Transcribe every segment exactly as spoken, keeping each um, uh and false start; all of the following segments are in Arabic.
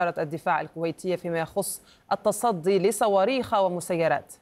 وزارة الدفاع الكويتية فيما يخص التصدي لصواريخ ومسيرات.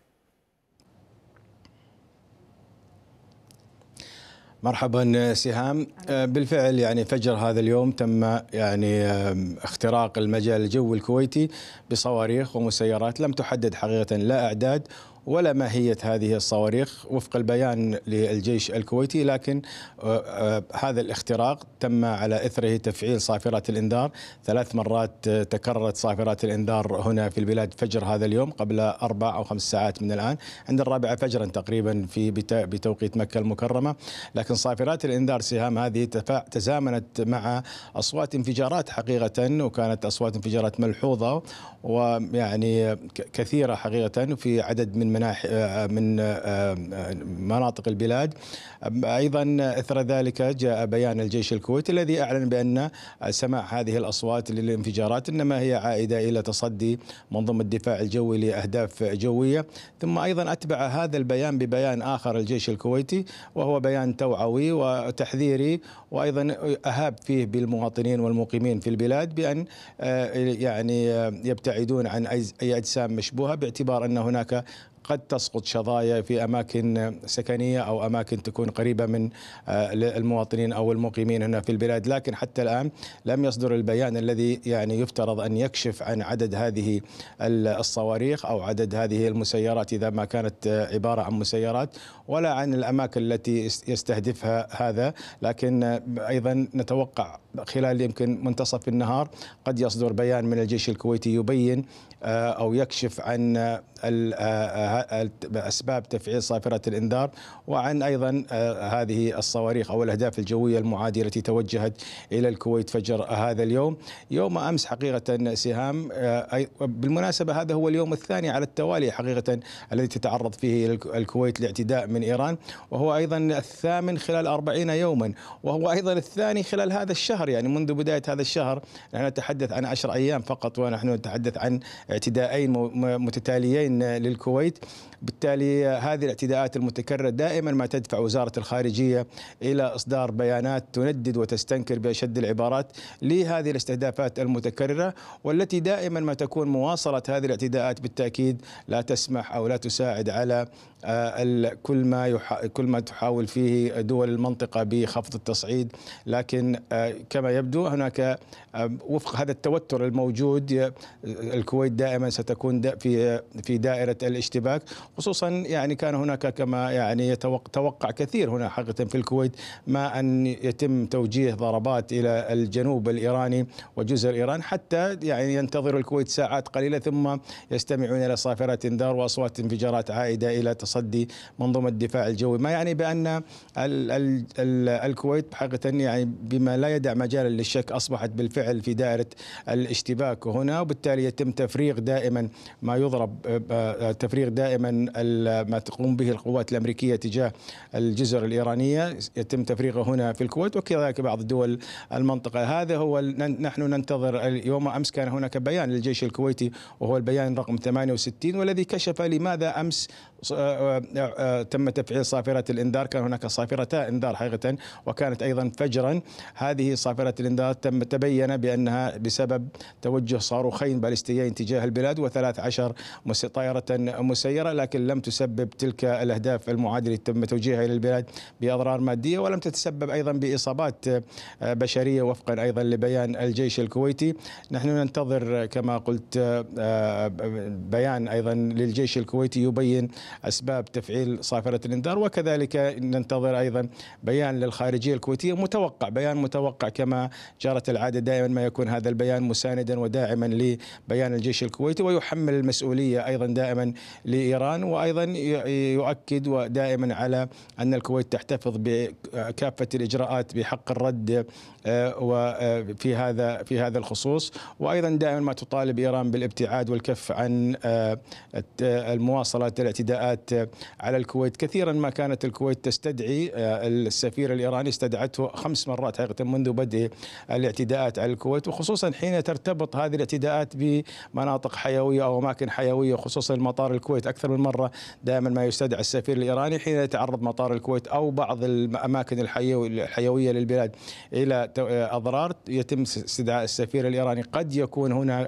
مرحبا سهام. بالفعل يعني فجر هذا اليوم تم يعني اختراق المجال الجوي الكويتي بصواريخ ومسيرات. لم تحدد حقيقة لا أعداد ولا ماهية هذه الصواريخ وفق البيان للجيش الكويتي، لكن هذا الاختراق تم على إثره تفعيل صافرات الإنذار. ثلاث مرات تكررت صافرات الإنذار هنا في البلاد فجر هذا اليوم قبل أربع أو خمس ساعات من الآن، عند الرابعة فجرا تقريبا في بتوقيت مكة المكرمة. لكن صافرات الإنذار سهام هذه تزامنت مع أصوات انفجارات حقيقة، وكانت أصوات انفجارات ملحوظة ويعني كثيرة حقيقة في عدد من مناحي من مناطق البلاد. أيضا إثر ذلك جاء بيان الجيش الكويتي الذي أعلن بأن سماع هذه الأصوات للانفجارات إنما هي عائدة إلى تصدي منظومة الدفاع الجوي لأهداف جوية. ثم أيضا أتبع هذا البيان ببيان آخر الجيش الكويتي، وهو بيان توعوي وتحذيري، وأيضا أهاب فيه بالمواطنين والمقيمين في البلاد بأن يعني يبتعدون عن أي أجسام مشبوهة، باعتبار أن هناك قد تسقط شظايا في أماكن سكنية أو أماكن تكون قريبة من المواطنين أو المقيمين هنا في البلاد. لكن حتى الآن لم يصدر البيان الذي يعني يفترض أن يكشف عن عدد هذه الصواريخ أو عدد هذه المسيرات إذا ما كانت عبارة عن مسيرات، ولا عن الأماكن التي يستهدفها هذا. لكن أيضا نتوقع خلال يمكن منتصف النهار قد يصدر بيان من الجيش الكويتي يبين أو يكشف عن أسباب تفعيل صافرة الإنذار، وعن أيضا هذه الصواريخ أو الأهداف الجوية المعادية التي توجهت إلى الكويت فجر هذا اليوم. يوم أمس حقيقة سهام، بالمناسبة هذا هو اليوم الثاني على التوالي حقيقة الذي تتعرض فيه الكويت لاعتداء من إيران، وهو أيضا الثامن خلال أربعين يوما، وهو أيضا الثاني خلال هذا الشهر. يعني منذ بداية هذا الشهر نحن نتحدث عن عشر أيام فقط ونحن نتحدث عن اعتداءين متتاليين للكويت. بالتالي هذه الاعتداءات المتكررة دائما ما تدفع وزارة الخارجية إلى إصدار بيانات تندد وتستنكر بأشد العبارات لهذه الاستهدافات المتكررة، والتي دائما ما تكون مواصلة هذه الاعتداءات بالتأكيد لا تسمح أو لا تساعد على كل ما كل ما تحاول فيه دول المنطقة بخفض التصعيد. لكن كما يبدو هناك وفق هذا التوتر الموجود الكويت دائما ستكون في في دائرة الاشتباك، خصوصا يعني كان هناك كما يعني يتوقع كثير هنا حقيقة في الكويت ما أن يتم توجيه ضربات إلى الجنوب الإيراني وجزر إيران، حتى يعني ينتظر الكويت ساعات قليلة ثم يستمعون إلى صافرات انذار وأصوات انفجارات عائدة إلى تصدي منظومة الدفاع الجوي، ما يعني بأن ال ال ال الكويت حقيقة يعني بما لا يدع مجالا للشك أصبحت بالفعل في دائرة الاشتباك هنا، وبالتالي يتم تفريغ دائما ما يضرب تفريغ دائما ما تقوم به القوات الأمريكية تجاه الجزر الإيرانية يتم تفريغه هنا في الكويت وكذلك بعض دول المنطقة. هذا هو نحن ننتظر. يوم أمس كان هناك بيان للجيش الكويتي وهو البيان رقم ثمانية وستين، والذي كشف لماذا أمس تم تفعيل صافرة الإنذار. كان هناك صافرتا إنذار حقيقة وكانت أيضا فجرا. هذه صافرة الإنذار تم تبين بأنها بسبب توجه صاروخين باليستيين تجاه البلاد وثلاث عشر طائرة مسيرة، لكن لم تسبب تلك الأهداف المعادية التي تم توجيهها إلى البلاد بأضرار مادية، ولم تتسبب أيضا بإصابات بشرية وفقا أيضا لبيان الجيش الكويتي. نحن ننتظر كما قلت بيان أيضا للجيش الكويتي يبين أسباب تفعيل صافرة الإنذار، وكذلك ننتظر أيضا بيان للخارجية الكويتية متوقع بيان متوقع كما جرت العادة دائما ما يكون هذا البيان مساندا وداعما لبيان الجيش الكويتي، ويحمل المسؤولية أيضا دائما لإيران، وأيضا يؤكد دائما على أن الكويت تحتفظ بكافة الإجراءات بحق الرد وفي هذا في هذا الخصوص، وأيضا دائما ما تطالب إيران بالابتعاد والكف عن المواصلة الاعتداءات على الكويت. كثيرا ما كانت الكويت تستدعي السفير الإيراني، استدعته خمس مرات حقيقة منذ بدء الاعتداءات على الكويت، وخصوصا حين ترتبط هذه الاعتداءات بمناطق حيوية أو أماكن حيوية، خصوصا مطار الكويت. أكثر من مرة دائما ما يستدعى السفير الإيراني حين يتعرض مطار الكويت أو بعض الأماكن الحيوية للبلاد إلى أضرار، يتم استدعاء السفير الإيراني. قد يكون هنا